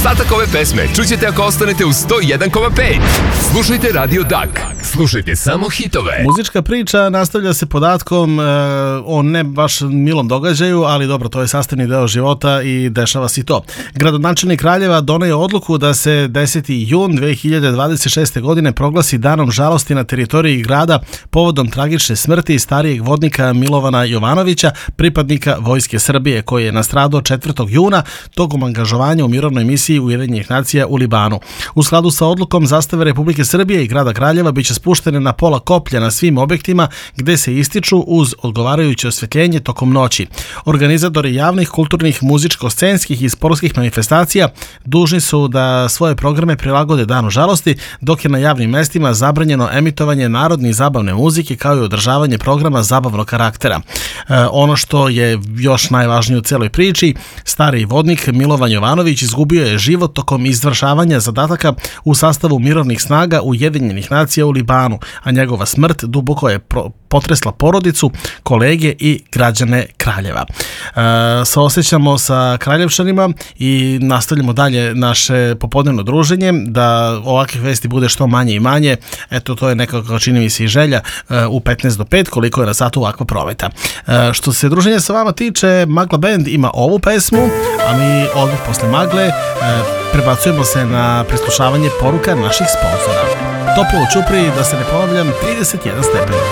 Ostatak ove pesme čućete ako ostanete u 101,5. Slušajte Radio Dak. Slušajte samo hitove. Muzička priča nastavlja se podatkom o ne baš milom događaju, ali dobro, to je sastavni deo života i dešava se i to. Gradonačelnik Kraljeva doneo je odluku da se 10. jun 2026. godine proglasi danom žalosti na teritoriji grada povodom tragične smrti starijeg vodnika Milovana Jovanovića, pripadnika Vojske Srbije, koji je nastradao 4. juna tokom angažovanja u mirovnoj misiji Ujedinjenih nacija u Libanu. U skladu sa odlukom, zastave Republike Srbije i grada Kraljeva biće spuštene na pola koplja na svim objektima gde se ističu uz odgovarajuće osvetljenje tokom noći. Organizatori javnih, kulturnih, muzičko-scenskih i sportskih manifestacija dužni su da svoje programe prilagode danu žalosti, dok je na javnim mestima zabranjeno emitovanje narodne i zabavne muzike kao i održavanje programa zabavnog karaktera. Ono što je još najvažnije u celoj priči, stariji vodnik Milovan Jovanović izgubio je život tokom izvršavanja zadataka u sastavu mirovnih snaga Ujedinjenih nacija u Libanu, a njegova smrt duboko je potresla porodicu, kolege i građane Kraljeva. Saosećamo sa Kraljevčanima i nastavljamo dalje naše popodnevno druženje, da ovakvih vesti bude što manje i manje. Eto, to je nekako, čini mi se, i želja u 15 do 5, koliko je na satu ovakva prometa. Što se druženja sa vama tiče, Magla Band ima ovu pesmu, a mi odmah posle Magle prebacujemo se na preslušavanje poruka naših sponzora. Toplo u Ćupriji, da se ne ponavljam, 31 stepen.